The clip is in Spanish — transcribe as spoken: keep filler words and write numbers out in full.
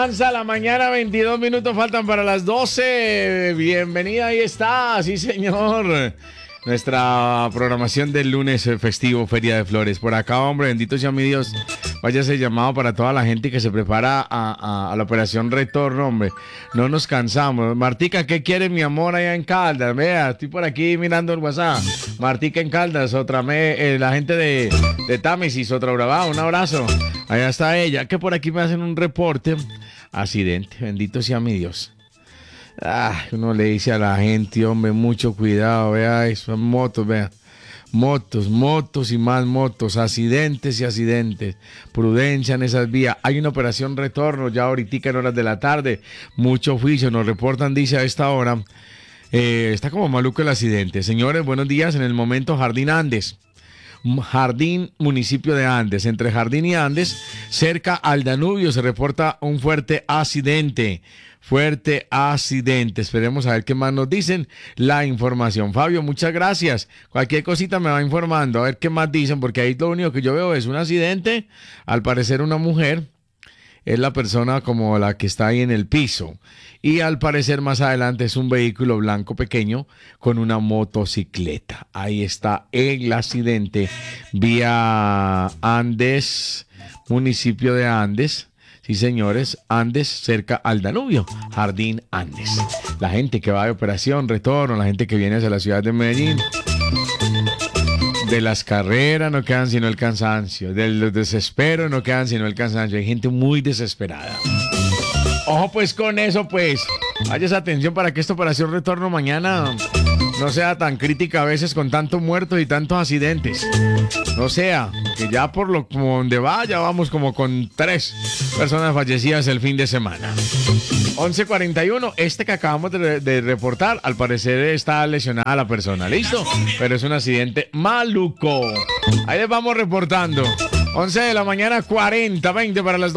Avanza la mañana, veintidós minutos faltan para las doce. Bienvenida, ahí está, sí señor. Nuestra programación del lunes festivo, Feria de Flores. Por acá, hombre, bendito sea mi Dios. Váyase llamado para toda la gente que se prepara a, a, a la operación retorno, hombre. No nos cansamos. Martica, ¿qué quiere mi amor allá en Caldas? Vea, estoy por aquí mirando el WhatsApp. Martica en Caldas, otra me, eh, la gente de, de Támesis, otra brava, un abrazo. Allá está ella, que por aquí me hacen un reporte. Accidente, bendito sea mi Dios. Ah, uno le dice a la gente, hombre, mucho cuidado, vea eso, motos, vea, motos, motos y más motos, accidentes y accidentes, prudencia en esas vías. Hay una operación retorno ya ahorita en horas de la tarde, mucho juicio, nos reportan, dice a esta hora, eh, está como maluco el accidente. Señores, buenos días, en el momento Jardín Andes. Jardín, municipio de Andes. Entre Jardín y Andes, cerca al Danubio, se reporta un fuerte accidente. Fuerte accidente. Esperemos a ver qué más nos dicen la información. Fabio, muchas gracias. Cualquier cosita me va informando. A ver qué más dicen, porque ahí lo único que yo veo es un accidente. Al parecer una mujer es la persona como la que está ahí en el piso. Y al parecer más adelante es un vehículo blanco pequeño con una motocicleta. Ahí está el accidente. Vía Andes, municipio de Andes. Sí, señores, Andes, cerca al Danubio, Jardín Andes. La gente que va de operación, retorno, la gente que viene hacia la ciudad de Medellín. De las carreras no quedan sino el cansancio, del desespero no quedan sino el cansancio. Hay gente muy desesperada. Ojo pues con eso, pues. Vaya esa atención para que esta operación retorno mañana no sea tan crítica a veces con tantos muertos y tantos accidentes. No sea, que ya por lo como donde va, ya vamos como con tres personas fallecidas el fin de semana. once cuarenta y uno, este que acabamos de, de reportar, al parecer está lesionada la persona, ¿listo? Pero es un accidente maluco. Ahí les vamos reportando. once de la mañana, cuarenta, veinte para las